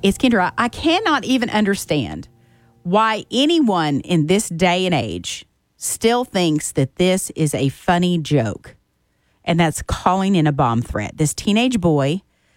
is, Kendra, I cannot even understand why anyone in this day and age still thinks that this is a funny joke. And that's calling in a bomb threat. This teenage boy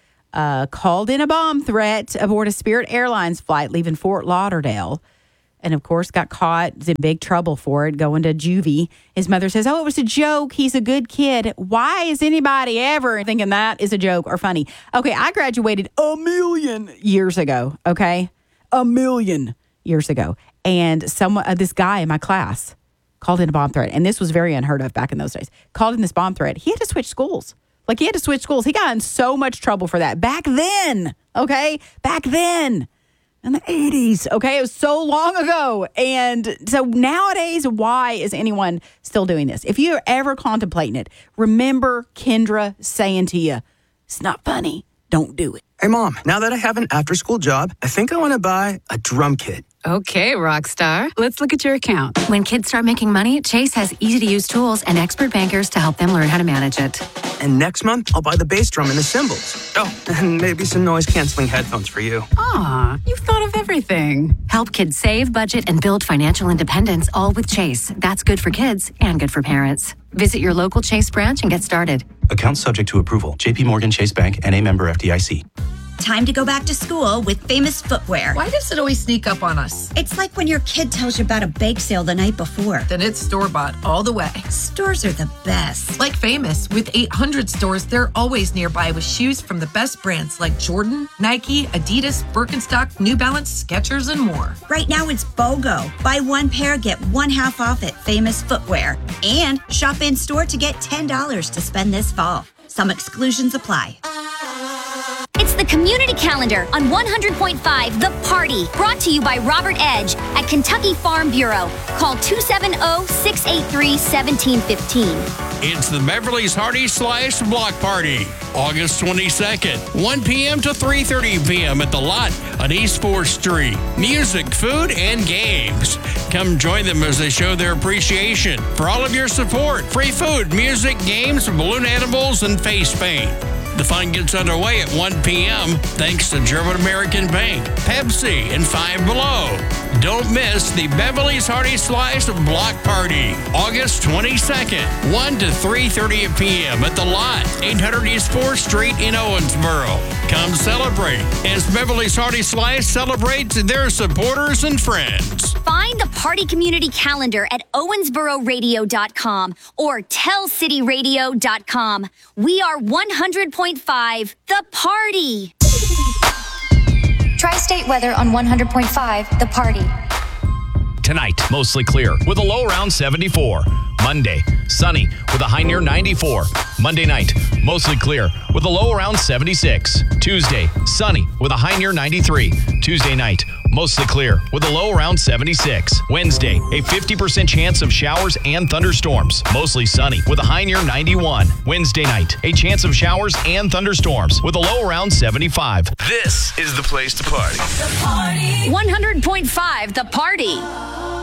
called in a bomb threat aboard a Spirit Airlines flight leaving Fort Lauderdale. And, of course, got caught. Was in big trouble for it, going to juvie. His mother says, it was a joke. He's a good kid. Why is anybody ever thinking that is a joke or funny? Okay, I graduated 1,000,000 years ago, okay? 1,000,000 years ago. And this guy in my class called in a bomb threat. And this was very unheard of back in those days. Called in this bomb threat. He had to switch schools. He had to switch schools. He got in so much trouble for that. Back then, okay? Back then. In the 80s, okay? It was so long ago. And so nowadays, why is anyone still doing this? If you're ever contemplating it, remember Kendra saying to you, it's not funny. Don't do it. Hey, Mom, now that I have an after-school job, I think I want to buy a drum kit. Okay, Rockstar. Let's look at your account. When kids start making money, Chase has easy-to-use tools and expert bankers to help them learn how to manage it. And next month, I'll buy the bass drum and the cymbals. Oh, and maybe some noise-canceling headphones for you. Aw, you've thought of everything. Help kids save, budget, and build financial independence, all with Chase. That's good for kids and good for parents. Visit your local Chase branch and get started. Account subject to approval. J.P. Morgan Chase Bank, N.A. member FDIC. Time to go back to school with Famous Footwear. Why does it always sneak up on us? It's like when your kid tells you about a bake sale the night before. Then it's store-bought all the way. Stores are the best. Like Famous, with 800 stores, they're always nearby with shoes from the best brands like Jordan, Nike, Adidas, Birkenstock, New Balance, Skechers, and more. Right now it's BOGO. Buy one pair, get one half off at Famous Footwear. And shop in-store to get $10 to spend this fall. Some exclusions apply. It's the Community Calendar on 100.5 The Party, brought to you by Robert Edge at Kentucky Farm Bureau. Call 270-683-1715. It's the Beverly's Hearty Slice Block Party, August 22nd, 1 p.m. to 3:30 p.m. at The Lot on East 4th Street. Music, food, and games. Come join them as they show their appreciation for all of your support. Free food, music, games, balloon animals, and face paint. The fun gets underway at 1 p.m. thanks to German American Bank, Pepsi, and Five Below. Don't miss the Beverly's Hearty Slice Block Party, August 22nd, 1 to 3:30 p.m. at The Lot, 800 East 4th Street in Owensboro. Come celebrate as Beverly's Hearty Slice celebrates their supporters and friends. Find the Party Community Calendar at owensbororadio.com or tellcityradio.com. We are 100.5 The Party. Tri-State weather on 100.5 The Party. Tonight, mostly clear with a low around 74. Monday, sunny with a high near 94. Monday night, mostly clear with a low around 76. Tuesday, sunny with a high near 93. Tuesday night, mostly clear with a low around 76. Wednesday, a 50% chance of showers and thunderstorms. Mostly sunny with a high near 91. Wednesday night, a chance of showers and thunderstorms with a low around 75. This is the place to party. The Party. 100.5 The Party.